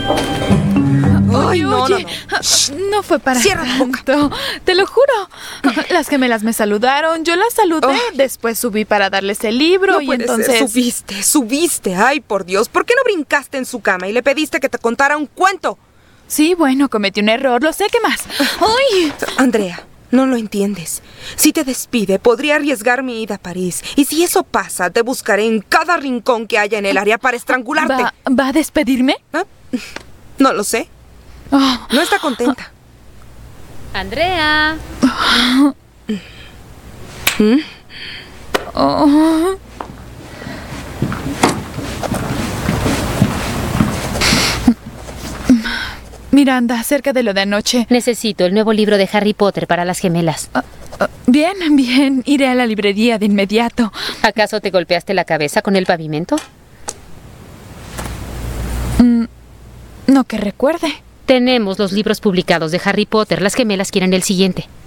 Ay, no, oye, no fue para Cierra la boca. tanto. Te lo juro. Las gemelas me saludaron, yo las saludé, Oh. después subí para darles el libro No y puede entonces... ser. Subiste. Ay, por Dios. ¿Por qué no brincaste en su cama y le pediste que te contara un cuento? Sí, bueno, cometí un error, lo sé, ¿qué más? ¡Ay! Andrea, no lo entiendes. Si te despide, podría arriesgar mi ida a París. Y si eso pasa, te buscaré en cada rincón que haya en el área para estrangularte. ¿Va a despedirme? ¿Ah? No lo sé. Oh. No está contenta. Andrea. Oh. Miranda, acerca de lo de anoche. Necesito el nuevo libro de Harry Potter para las gemelas. Bien, iré a la librería de inmediato. ¿Acaso te golpeaste la cabeza con el pavimento? No que recuerde. Tenemos los libros publicados de Harry Potter. Las gemelas quieren el siguiente.